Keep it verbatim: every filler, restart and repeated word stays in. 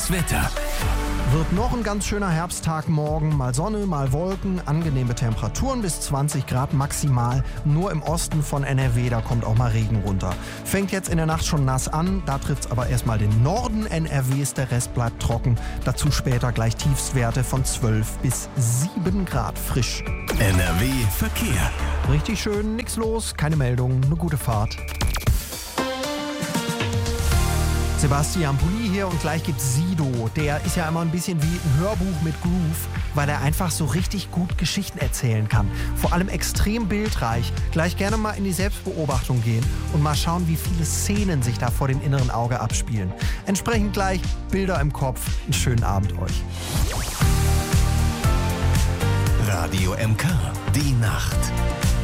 Das Wetter. Wird noch ein ganz schöner Herbsttag morgen. Mal Sonne, mal Wolken, angenehme Temperaturen bis zwanzig Grad maximal. Nur im Osten von N R W, da kommt auch mal Regen runter. Fängt jetzt in der Nacht schon nass an, da trifft's aber erstmal den Norden N R Ws, der Rest bleibt trocken. Dazu später gleich Tiefstwerte von zwölf bis sieben Grad frisch. N R W Verkehr. Richtig schön, nix los, keine Meldung, eine gute Fahrt. Sebastian Pulli hier und gleich gibt's Sido. Der ist ja immer ein bisschen wie ein Hörbuch mit Groove, weil er einfach so richtig gut Geschichten erzählen kann. Vor allem extrem bildreich. Gleich gerne mal in die Selbstbeobachtung gehen und mal schauen, wie viele Szenen sich da vor dem inneren Auge abspielen. Entsprechend gleich Bilder im Kopf. Einen schönen Abend euch. Radio M K, die Nacht.